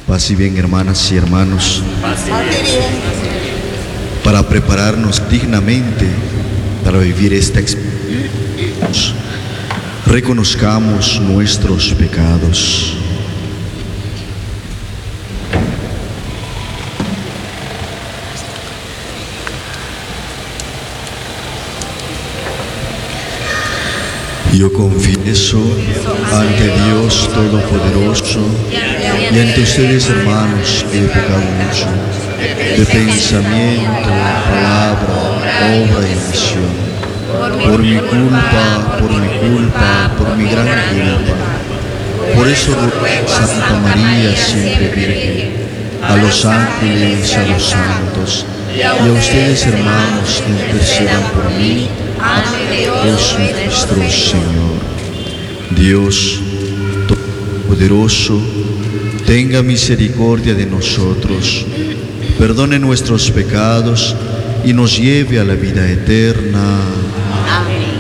Paz y bien, hermanas y hermanos. Para prepararnos dignamente para vivir esta experiencia, reconozcamos nuestros pecados. Yo confieso ante Dios Todopoderoso y ante ustedes, hermanos, que he pecado mucho, de pensamiento, palabra, obra y omisión, por mi culpa, por mi gran culpa. Por eso ruego a Santa María, siempre Virgen, a los ángeles, a los santos, y a ustedes, hermanos, que intercedan por mí ante Dios nuestro Señor. Dios Todopoderoso, tenga misericordia de nosotros, perdone nuestros pecados y nos lleve a la vida eterna. Amén.